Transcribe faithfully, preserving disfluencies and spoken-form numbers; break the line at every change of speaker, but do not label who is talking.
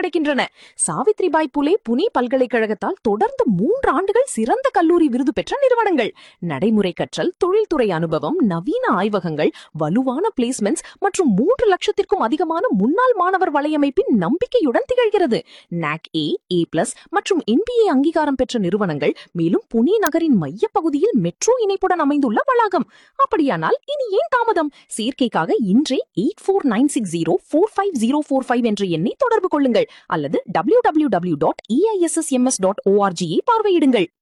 கிடைக்கின்றன. சாவித்ரிபாய் புலே புனே பல்கலைக்கழகத்தால் தொடர்ந்து மூன்று ஆண்டுகள் சிறந்த கல்லூரி விருது பெற்ற நிறுவனங்கள். நடைமுறை கற்றல், தொழில்துறை அனுபவம், நவீன ஆய்வகங்கள், வலுவான பிளேஸ்மெண்ட்ஸ் மற்றும் மூன்று லட்சத்திற்கும் அதிகமான முன்னாள் மாணவர் வலையமைப்பின் நம்பிக்கையுடன் திகழ்கிறது. நாக் ஏ, ஏ பிளஸ் மற்றும் என்பிஏ அங்கீகாரம் பெற்ற நிறுவனங்கள். மேலும் புனே நகரின் மையப்பகுதியில் மெட்ரோ இணைப்புடன் அமைந்துள்ள வளாகம். அப்படியானால் இனி ஏன் தாமதம்? சேர்க்கைக்காக இன்றே eight four nine six zero four five zero four five என்ற எண்ணை தொடர்பு கொள்ளுங்கள் அல்லது W W W dot E I S S M S dot O R G பார்வையிடுங்கள்.